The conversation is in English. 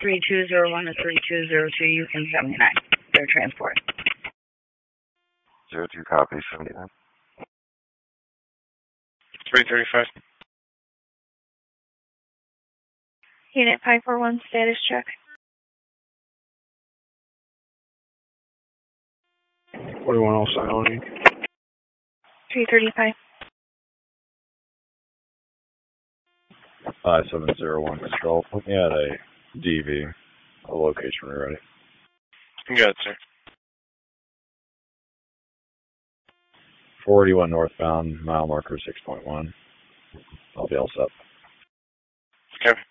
3201 to 3202, Houston 79. Their transport. 02 copy, 79. 335. Unit 541, status check. 41 all silent. 335. 5701 control. Put me at a DV. A location when you're ready. Good, sir. 481 northbound, mile marker 6.1. I'll be all set. Okay.